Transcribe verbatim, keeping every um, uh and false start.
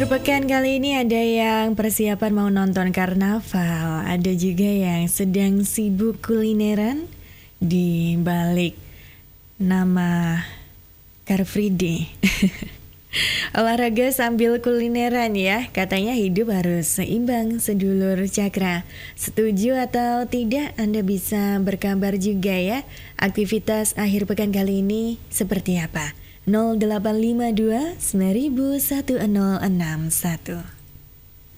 Akhir pekan kali ini ada yang persiapan mau nonton karnaval, ada juga yang sedang sibuk kulineran di balik nama Car Free Day. Olahraga sambil kulineran ya, katanya hidup harus seimbang sedulur Cakra. Setuju atau tidak? Anda bisa berkabar juga ya. Aktivitas akhir pekan kali ini seperti apa? nol delapan lima dua sembilan satu nol enam satu